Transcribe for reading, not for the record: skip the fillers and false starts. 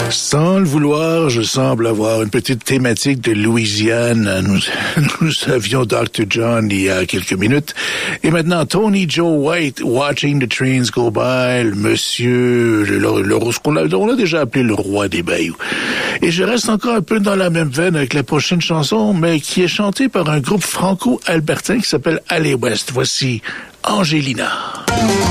Sans le vouloir, je semble avoir une petite thématique de Louisiane. Nous avions Dr. John il y a quelques minutes. Et maintenant, Tony Joe White, Watching the Trains Go By, le monsieur, on l'a déjà appelé le roi des bayous. Et je reste encore un peu dans la même veine avec la prochaine chanson, mais qui est chantée par un groupe franco-albertain qui s'appelle Aller West. Voici Angelina.